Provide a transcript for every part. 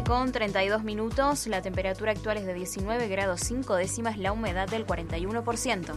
11:32, la temperatura actual es de 19 grados 5 décimas, la humedad del 41%.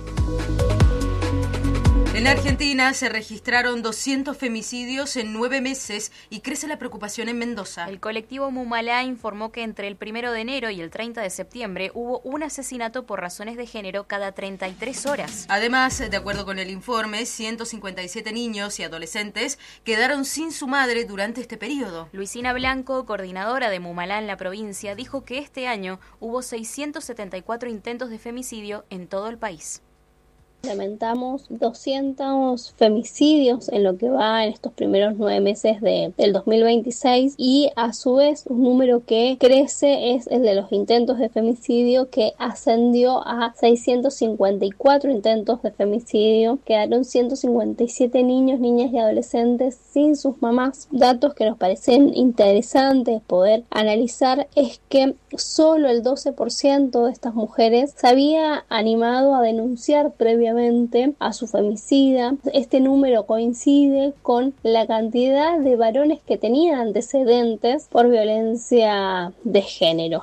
En Argentina se registraron 200 femicidios en 9 meses y crece la preocupación en Mendoza. El colectivo Mumalá informó que entre el 1 de enero y el 30 de septiembre hubo un asesinato por razones de género cada 33 horas. Además, de acuerdo con el informe, 157 niños y adolescentes quedaron sin su madre durante este periodo. Luisina Blanco, coordinadora de Mumalá en la provincia, dijo que este año hubo 674 intentos de femicidio en todo el país. Lamentamos 200 femicidios en lo que va en estos primeros 9 meses del 2026 y a su vez un número que crece es el de los intentos de femicidio, que ascendió a 654 intentos de femicidio. Quedaron 157 niños, niñas y adolescentes sin sus mamás. Datos que nos parecen interesantes poder analizar es que solo el 12% de estas mujeres se había animado a denunciar previamente a su femicida. Este número coincide con la cantidad de varones que tenían antecedentes por violencia de género.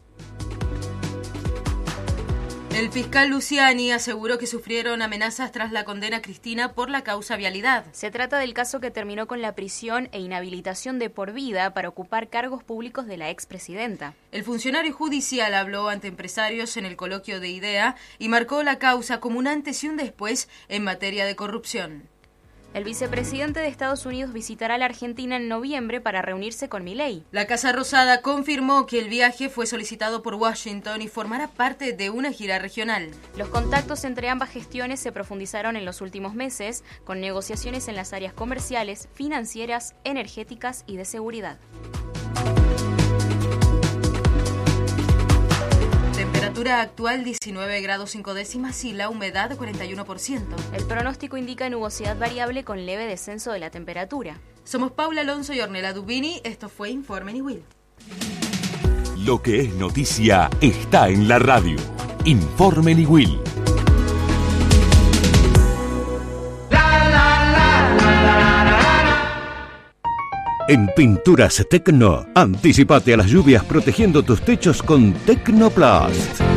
El fiscal Luciani aseguró que sufrieron amenazas tras la condena a Cristina por la causa vialidad. Se trata del caso que terminó con la prisión e inhabilitación de por vida para ocupar cargos públicos de la expresidenta. El funcionario judicial habló ante empresarios en el coloquio de IDEA y marcó la causa como un antes y un después en materia de corrupción. El vicepresidente de Estados Unidos visitará la Argentina en noviembre para reunirse con Milei. La Casa Rosada confirmó que el viaje fue solicitado por Washington y formará parte de una gira regional. Los contactos entre ambas gestiones se profundizaron en los últimos meses, con negociaciones en las áreas comerciales, financieras, energéticas y de seguridad. Temperatura actual 19 grados 5 décimas y la humedad 41%. El pronóstico indica nubosidad variable con leve descenso de la temperatura. Somos Paula Alonso y Ornella Dubini. Esto fue Informe Niwil. Lo que es noticia está en la radio. Informe Niwil. En Pinturas Tecno, anticipate a las lluvias protegiendo tus techos con Tecnoplast.